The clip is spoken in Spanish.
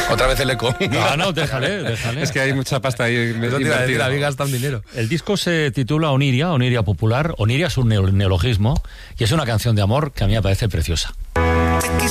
Otra vez el eco. No, déjale. Es que hay mucha pasta ahí. No te iba a decir, habéis gastado un dinero. El disco se titula Oniria Popular. Oniria es un neologismo y es una canción de amor que a mí me parece preciosa.